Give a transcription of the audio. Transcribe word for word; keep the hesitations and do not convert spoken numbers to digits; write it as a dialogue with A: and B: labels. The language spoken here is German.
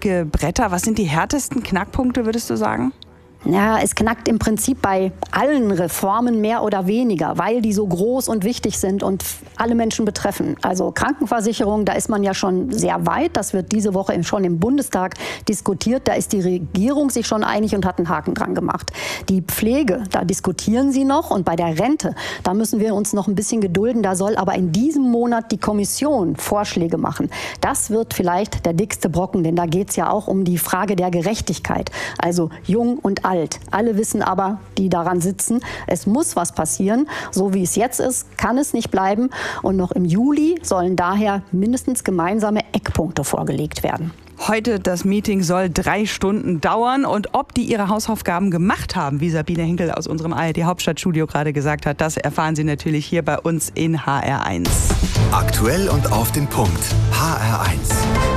A: dicke Bretter. Was sind die härtesten Knackpunkte, würdest du sagen?
B: Ja, es knackt im Prinzip bei allen Reformen mehr oder weniger, weil die so groß und wichtig sind und alle Menschen betreffen. Also Krankenversicherung, da ist man ja schon sehr weit. Das wird diese Woche schon im Bundestag diskutiert. Da ist die Regierung sich schon einig und hat einen Haken dran gemacht. Die Pflege, da diskutieren sie noch. Und bei der Rente, da müssen wir uns noch ein bisschen gedulden. Da soll aber in diesem Monat die Kommission Vorschläge machen. Das wird vielleicht der dickste Brocken, denn da geht es ja auch um die Frage der Gerechtigkeit. Also jung und alt. Alle wissen aber, die daran sitzen, es muss was passieren. So wie es jetzt ist, kann es nicht bleiben. Und noch im Juli sollen daher mindestens gemeinsame Eckpunkte vorgelegt werden.
A: Heute das Meeting soll drei Stunden dauern. Und ob die ihre Hausaufgaben gemacht haben, wie Sabine Henkel aus unserem A R D-Hauptstadtstudio gerade gesagt hat, das erfahren Sie natürlich hier bei uns in H R eins.
C: Aktuell und auf den Punkt. H R eins.